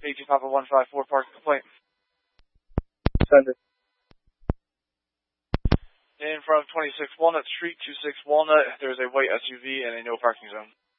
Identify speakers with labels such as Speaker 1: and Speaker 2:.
Speaker 1: AG Papa 154, parking complaint.
Speaker 2: Send it.
Speaker 1: In front of 26 Walnut Street, 26 Walnut, there's a white SUV and a no parking zone.